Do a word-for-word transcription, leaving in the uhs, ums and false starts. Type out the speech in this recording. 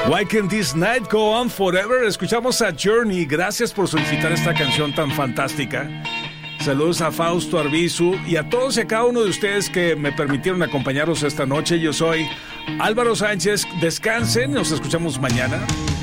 Why Can't This Night Go On Forever? Escuchamos a Journey. Gracias por solicitar esta canción tan fantástica. Saludos a Fausto Arbizu y a todos y a cada uno de ustedes que me permitieron acompañarlos esta noche. Yo soy Álvaro Sánchez. Descansen, nos escuchamos mañana.